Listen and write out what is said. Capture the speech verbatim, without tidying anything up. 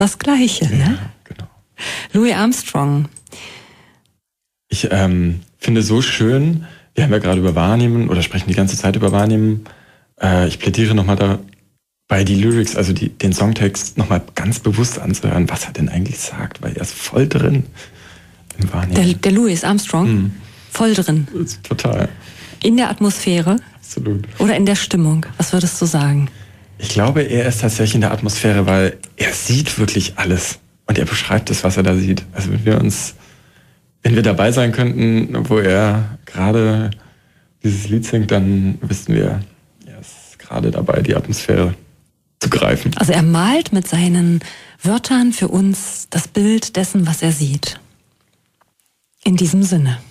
das Gleiche, ja, ne? Genau. Louis Armstrong. Ich ähm, finde so schön, wir haben ja gerade über Wahrnehmen oder sprechen die ganze Zeit über Wahrnehmen. Äh, ich plädiere nochmal dabei, die Lyrics, also die, den Songtext nochmal ganz bewusst anzuhören, was er denn eigentlich sagt, weil er ist voll drin im Wahrnehmen. Der, der Louis Armstrong? Mhm. Voll drin. Total. In der Atmosphäre? Absolut. Oder in der Stimmung? Was würdest du sagen? Ich glaube, er ist tatsächlich in der Atmosphäre, weil er sieht wirklich alles. Und er beschreibt es, was er da sieht. Also wenn wir uns, wenn wir dabei sein könnten, wo er gerade dieses Lied singt, dann wüssten wir, er ist gerade dabei, die Atmosphäre zu greifen. Also er malt mit seinen Wörtern für uns das Bild dessen, was er sieht. In diesem Sinne.